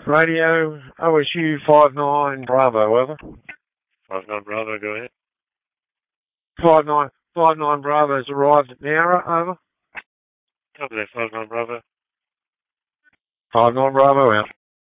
Radio, OSU 59 Bravo, over. 59 Bravo, go ahead. 59 Bravo's arrived at Nowra, over. Copy that, 59 Bravo. 59 Bravo, out.